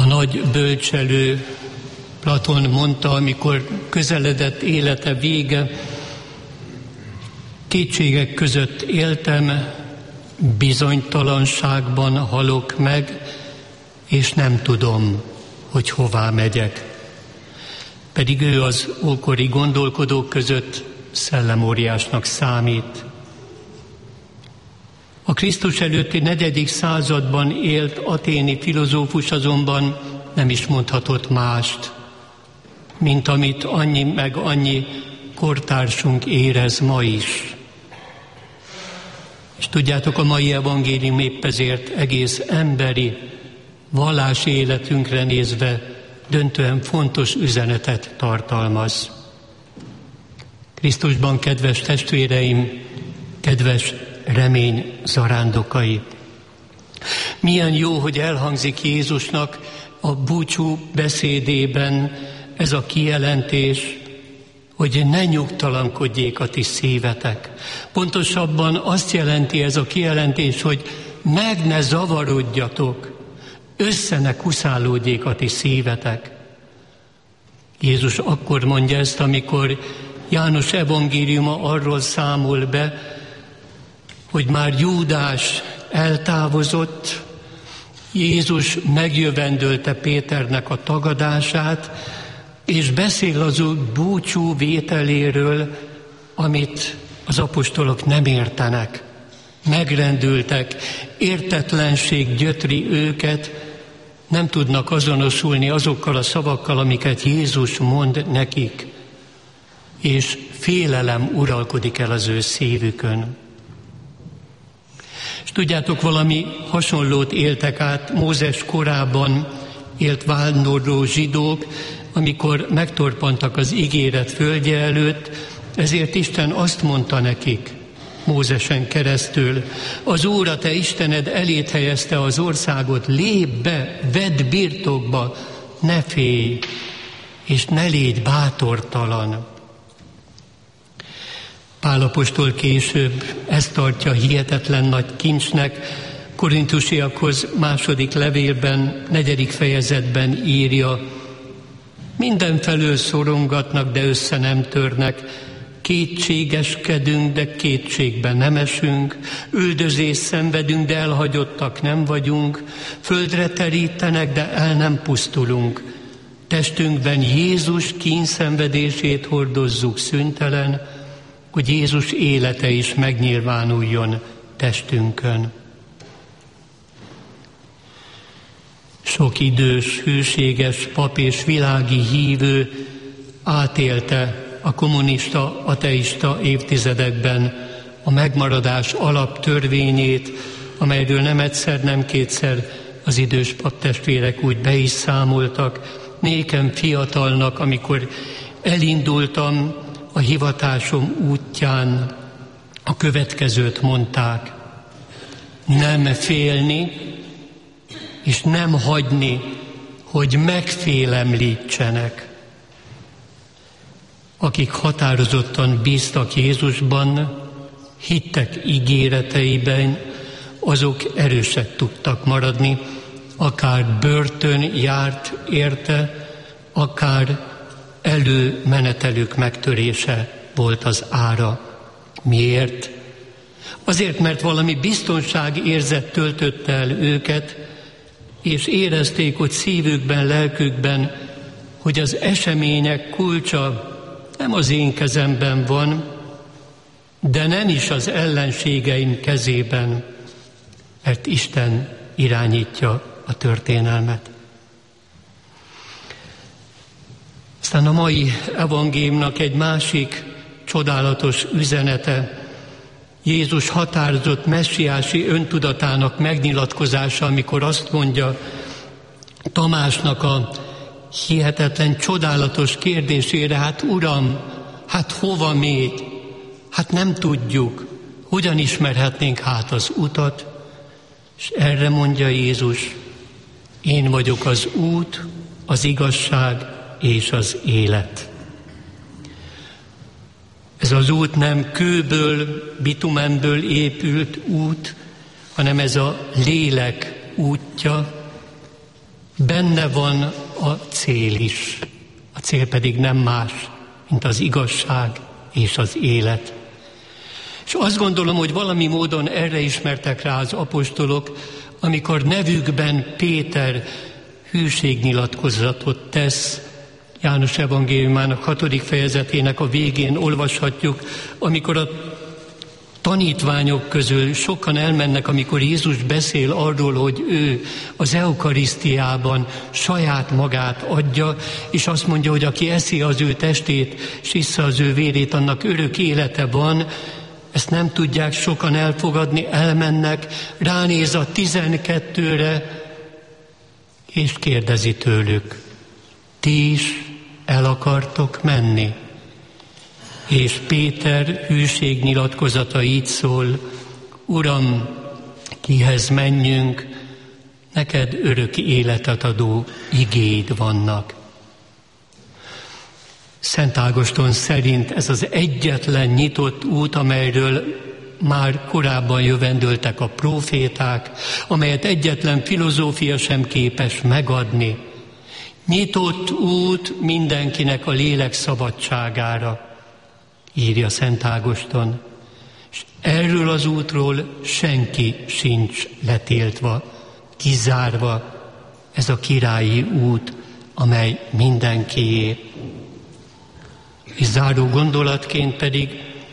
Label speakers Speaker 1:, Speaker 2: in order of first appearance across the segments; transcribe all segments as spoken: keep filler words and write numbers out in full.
Speaker 1: A nagy bölcselő Platon mondta, amikor közeledett élete vége, kétségek között éltem, bizonytalanságban halok meg, és nem tudom, hogy hová megyek. Pedig ő az ókori gondolkodók között szellemóriásnak számít. A Krisztus előtti negyedik században élt aténi filozófus azonban nem is mondhatott mást, mint amit annyi meg annyi kortársunk érez ma is. És tudjátok, a mai evangélium épp ezért egész emberi, vallási életünkre nézve döntően fontos üzenetet tartalmaz. Krisztusban, kedves testvéreim, kedves remény zarándokai! Milyen jó, hogy elhangzik Jézusnak a búcsú beszédében ez a kijelentés, hogy ne nyugtalankodjék a ti szívetek. Pontosabban azt jelenti ez a kijelentés, hogy meg ne zavarodjatok, össze ne kuszálódjék a ti szívetek. Jézus akkor mondja ezt, amikor János evangéliuma arról számol be, hogy már Júdás eltávozott, Jézus megjövendölte Péternek a tagadását, és beszél az ő búcsú vételéről, amit az apostolok nem értenek. Megrendültek, értetlenség gyötri őket, nem tudnak azonosulni azokkal a szavakkal, amiket Jézus mond nekik, és félelem uralkodik el az ő szívükön. És tudjátok, valami hasonlót éltek át Mózes korában élt vándorló zsidók, amikor megtorpantak az ígéret földje előtt, ezért Isten azt mondta nekik, Mózesen keresztül, az Úr, a te Istened elét helyezte az országot, lépj be, vedd birtokba, ne félj, és ne légy bátortalan. Pál apostol később ezt tartja hihetetlen nagy kincsnek, korintusiakhoz második levélben, negyedik fejezetben írja, mindenfelől szorongatnak, de össze nem törnek, kétségeskedünk, de kétségbe nem esünk, üldözést szenvedünk, de elhagyottak nem vagyunk, földre terítenek, de el nem pusztulunk. Testünkben Jézus kínszenvedését hordozzuk szüntelen, hogy Jézus élete is megnyilvánuljon testünkön. Sok idős, hűséges pap és világi hívő átélte a kommunista, ateista évtizedekben a megmaradás alaptörvényét, amelyről nem egyszer, nem kétszer az idős paptestvérek úgy be is számoltak. Nékem fiatalnak, amikor elindultam a hivatásom útján, a következőt mondták: nem félni, és nem hagyni, hogy megfélemlítsenek. Akik határozottan bíztak Jézusban, hittek ígéreteiben, azok erősek tudtak maradni, akár börtön járt érte, akár előmenetelük megtörése volt az ára. Miért? Azért, mert valami biztonságérzet töltötte el őket, és érezték, hogy szívükben, lelkükben, hogy az események kulcsa nem az én kezemben van, de nem is az ellenségeim kezében, mert Isten irányítja a történelmet. Aztán a mai evangéliumnak egy másik csodálatos üzenete, Jézus határozott messiási öntudatának megnyilatkozása, amikor azt mondja Tamásnak a hihetetlen, csodálatos kérdésére, hát Uram, hát hova még? Hát nem tudjuk, hogyan ismerhetnénk hát az utat? És erre mondja Jézus, én vagyok az út, az igazság és az élet. Ez az út nem kőből, bitumenből épült út, hanem ez a lélek útja, benne van a cél is. A cél pedig nem más, mint az igazság és az élet. És azt gondolom, hogy valami módon erre ismertek rá az apostolok, amikor nevükben Péter hűségnyilatkozatot tesz. János evangéliumának hatodik fejezetének a végén olvashatjuk, amikor a tanítványok közül sokan elmennek, amikor Jézus beszél arról, hogy ő az eukarisztiában saját magát adja, és azt mondja, hogy aki eszi az ő testét, és issza az ő vérét, annak örök élete van. Ezt nem tudják sokan elfogadni, elmennek, ránéz a tizenkettőre, és kérdezi tőlük, ti is el akartok menni? És Péter hűségnyilatkozata így szól, Uram, kihez menjünk, neked örök életet adó igéid vannak. Szent Ágoston szerint ez az egyetlen nyitott út, amelyről már korábban jövendöltek a próféták, amelyet egyetlen filozófia sem képes megadni. Nyitott út mindenkinek a lélek szabadságára, írja Szent Ágoston. És erről az útról senki sincs letiltva, kizárva. Ez a királyi út, amely mindenkié. És záró gondolatként pedig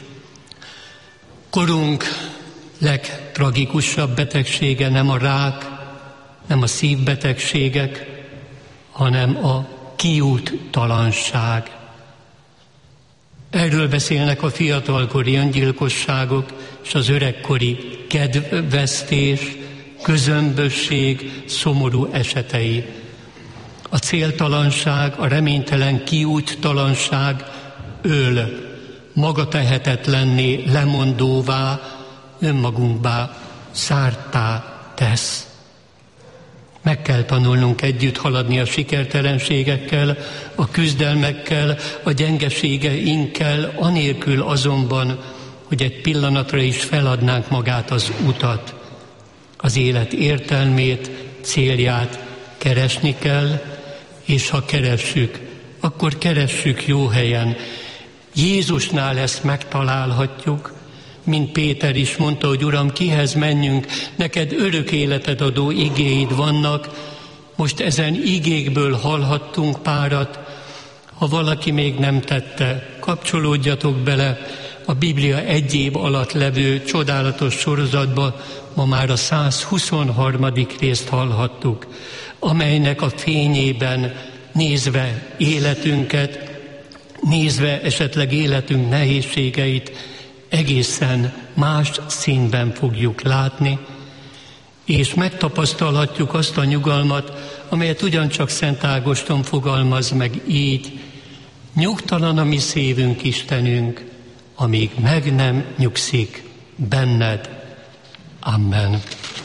Speaker 1: korunk legtragikusabb betegsége nem a rák, nem a szívbetegségek, hanem a kiúttalanság. Erről beszélnek a fiatalkori öngyilkosságok és az öregkori kedvvesztés, közömbösség, szomorú esetei. A céltalanság, a reménytelen kiúttalanság öl, magatehetetlenné, lemondóvá, önmagunkbá, szárttá tesz. Meg kell tanulnunk együtt haladni a sikertelenségekkel, a küzdelmekkel, a gyengeségeinkkel, anélkül azonban, hogy egy pillanatra is feladnánk magát az utat. Az élet értelmét, célját keresni kell, és ha keressük, akkor keressük jó helyen. Jézusnál ezt megtalálhatjuk, mint Péter is mondta, hogy Uram, kihez menjünk, neked örök életet adó igéid vannak. Most ezen igékből hallhattunk párat. Ha valaki még nem tette, kapcsolódjatok bele a Biblia egy év alatt levő csodálatos sorozatba. Ma már a száz huszonharmadik részt hallhattuk, amelynek a fényében nézve életünket, nézve esetleg életünk nehézségeit, egészen más színben fogjuk látni, és megtapasztalhatjuk azt a nyugalmat, amelyet ugyancsak Szent Ágoston fogalmaz meg így: nyugtalan a mi szívünk, Istenünk, amíg meg nem nyugszik benned. Amen.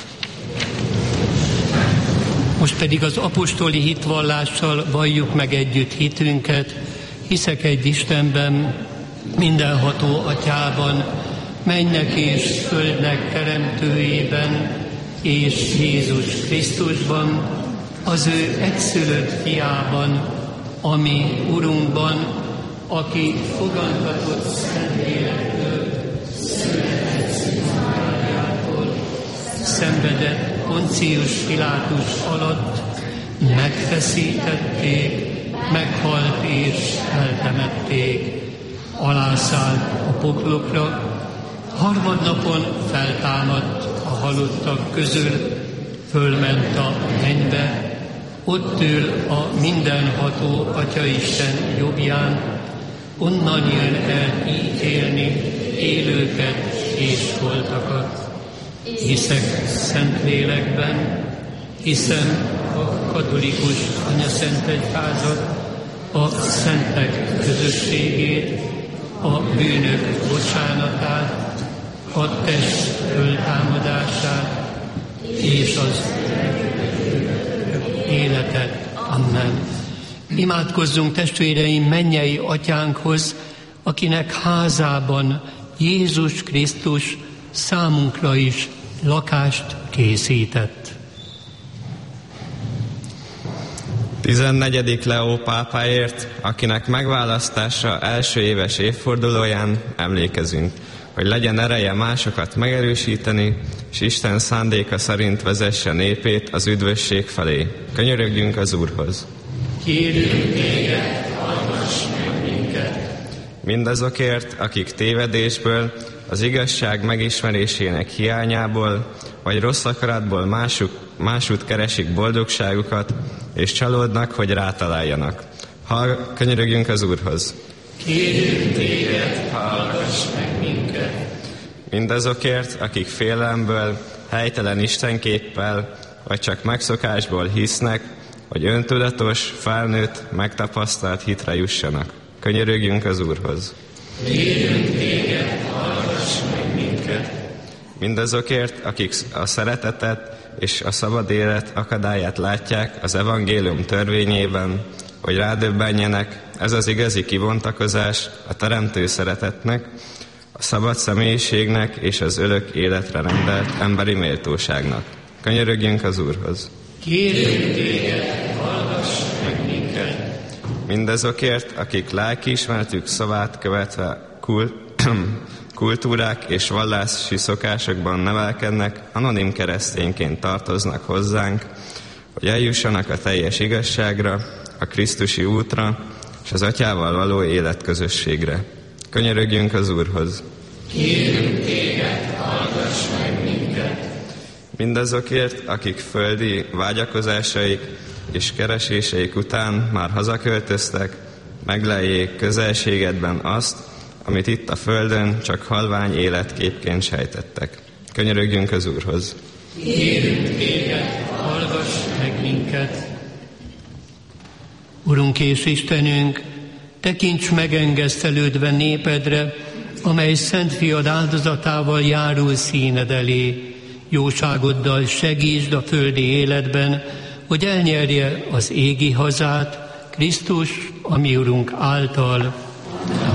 Speaker 1: Most pedig az apostoli hitvallással valljuk meg együtt hitünket. Hiszek egy Istenben, mindenható Atyában, mennek és földnek teremtőjében, és Jézus Krisztusban, az ő egyszülött fiában, ami Urunkban, aki fogantatott Szentlélektől, született Szűz Máriától, szenvedett Poncius Pilátus alatt, megfeszítették, meghalt és eltemették, alászállt a poklokra, harmadnapon feltámadt a halottak közül, fölment a mennybe, ott ül a mindenható Atyaisten jobbján, onnan jön el ítélni élőket és holtakat. Hiszek Szentlélekben, hiszem a katolikus anyaszentegyházat, a szentek közösségét, a bűnök bocsánatát, a test föltámadását és az életet. Amen. Imádkozzunk, testvéreim, mennyei Atyánkhoz, akinek házában Jézus Krisztus számunkra is lakást készített.
Speaker 2: tizennegyedik Leó pápáért, akinek megválasztása első éves évfordulóján emlékezünk, hogy legyen ereje másokat megerősíteni, és Isten szándéka szerint vezesse népét az üdvösség felé. Könyörögjünk az Úrhoz.
Speaker 1: Kérünk téged, hallgass meg minket.
Speaker 2: Mindazokért, akik tévedésből, az igazság megismerésének hiányából, vagy rossz akaratból másuk, másút keresik boldogságukat, és csalódnak, hogy rátaláljanak. Hall, könyörögjünk az Úrhoz.
Speaker 1: Kérünk téged, hallgass meg minket.
Speaker 2: Mindazokért, akik félelemből, helytelen istenképpel, vagy csak megszokásból hisznek, hogy öntudatos, felnőtt, megtapasztalt hitre jussanak. Könyörögjünk az Úrhoz.
Speaker 1: Kérünk téged, hallgass meg minket.
Speaker 2: Mindazokért, akik a szeretetet és a szabad élet akadályát látják az evangélium törvényében, hogy rádöbbenjenek, ez az igazi kibontakozás a teremtő szeretetnek, a szabad személyiségnek és az örök életre rendelt emberi méltóságnak. Könyörögjünk az Úrhoz.
Speaker 1: Kérünk téged, hallgass meg minket.
Speaker 2: Mindazokért, akik lelkiismeretük szavát követve kult, kultúrák és vallási szokásokban nevelkednek, anonim keresztényként tartoznak hozzánk, hogy eljussanak a teljes igazságra, a krisztusi útra és az Atyával való életközösségre. Könyörögjünk az Úrhoz.
Speaker 1: Kérünk téged, hallgass meg minket.
Speaker 2: Mindazokért, akik földi vágyakozásaik és kereséseik után már hazaköltöztek, megleljék közelségedben azt, amit itt a földön csak halvány életképként sejtettek. Könyörögjünk az Úrhoz.
Speaker 1: Kérünk téged, hallgass meg minket. Urunk és Istenünk, tekints megengesztelődve népedre, amely Szent Fiad áldozatával járul színed elé. Jóságoddal segítsd a földi életben, hogy elnyerje az égi hazát, Krisztus, a mi Urunk által.